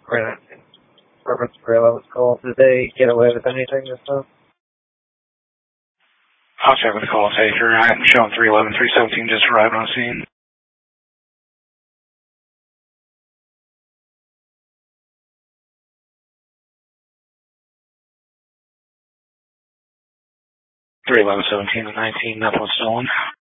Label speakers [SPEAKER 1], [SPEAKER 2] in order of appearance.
[SPEAKER 1] Granite. Reference 311's call. Did they get away with anything this time?
[SPEAKER 2] I'll check with the call taker. I'm showing 311, 317 just arrived on scene. Three 11, 17 and 19, nothing was stolen.